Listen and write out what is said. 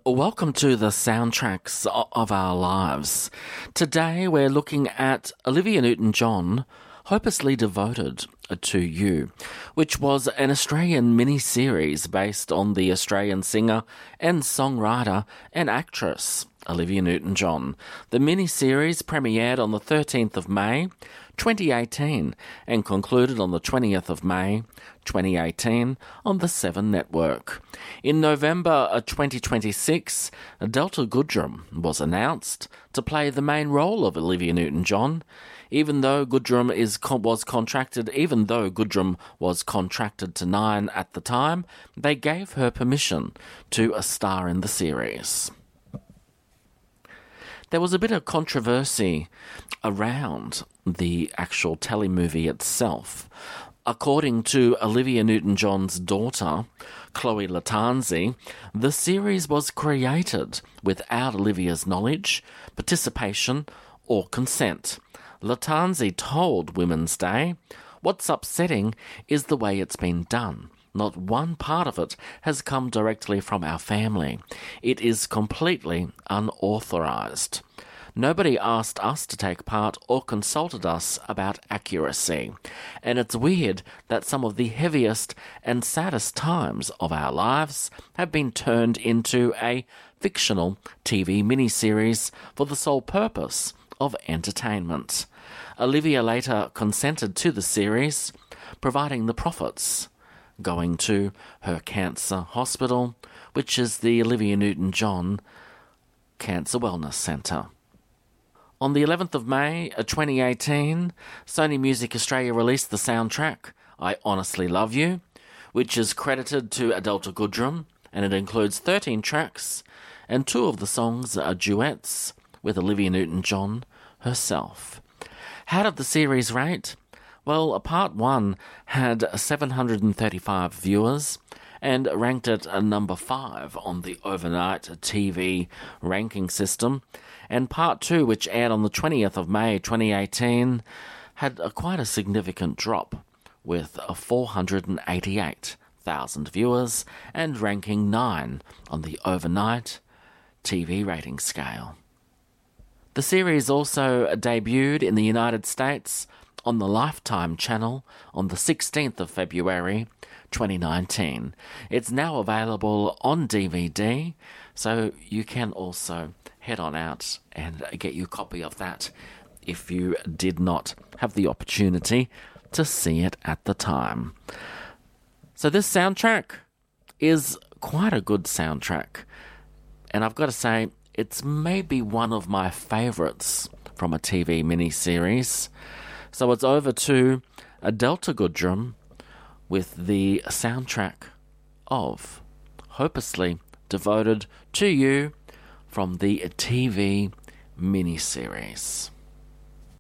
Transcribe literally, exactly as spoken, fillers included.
Welcome to the soundtracks o- of our lives. Today we're looking at Olivia Newton-John, Hopelessly Devoted to You, which was an Australian mini-series based on the Australian singer and songwriter and actress Olivia Newton-John. The mini-series premiered on the thirteenth of May, twenty eighteen, and concluded on the twentieth of May, twenty eighteen, on the Seven Network. In November twenty twenty-six, Delta Goodrem was announced to play the main role of Olivia Newton-John, even though Goodrem is was contracted. Even though Goodrem was contracted to Nine at the time, they gave her permission to star in the series. There was a bit of controversy around the actual telemovie itself. According to Olivia Newton-John's daughter, Chloe Lattanzi, the series was created without Olivia's knowledge, participation, or consent. Lattanzi told Women's Day, "What's upsetting is the way it's been done. Not one part of it has come directly from our family. It is completely unauthorised. Nobody asked us to take part or consulted us about accuracy. And it's weird that some of the heaviest and saddest times of our lives have been turned into a fictional T V miniseries for the sole purpose of entertainment." Olivia later consented to the series, providing the profits going to her cancer hospital, which is the Olivia Newton-John Cancer Wellness Centre. On the eleventh of May twenty eighteen, Sony Music Australia released the soundtrack, I Honestly Love You, which is credited to Delta Goodrem, and it includes thirteen tracks, and two of the songs are duets with Olivia Newton-John herself. How did the series rate? Well, part one had seven hundred thirty-five viewers and ranked at number five on the overnight T V ranking system. And part two, which aired on the twentieth of May twenty eighteen, had a, quite a significant drop with four hundred eighty-eight thousand viewers and ranking nine on the overnight T V rating scale. The series also debuted in the United States on the Lifetime channel on the sixteenth of February twenty nineteen. It's now available on D V D, so you can also head on out and get your copy of that if you did not have the opportunity to see it at the time. So this soundtrack is quite a good soundtrack, and I've got to say, it's maybe one of my favourites from a T V miniseries. So it's over to Delta Goodrem with the soundtrack of Hopelessly Devoted to You from the T V miniseries.